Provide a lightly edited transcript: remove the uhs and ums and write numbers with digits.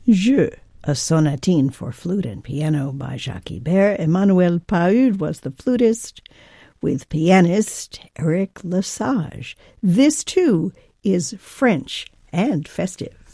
Jeux, a sonatine for flute and piano by Jacques Ibert. Emmanuel Pahud was the flutist, with pianist Eric Lesage. This, too, is French and festive.